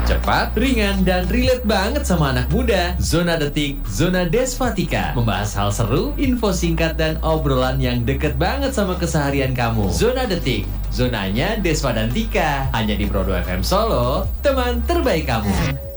Cepat, ringan, dan relate banget sama anak muda. Zona Detik, Zona Desvatika. Membahas hal seru, info singkat, dan obrolan yang deket banget sama keseharian kamu. Zona Detik, zonanya Desva dan Tika. Hanya di Pro 2 FM Solo, teman terbaik kamu.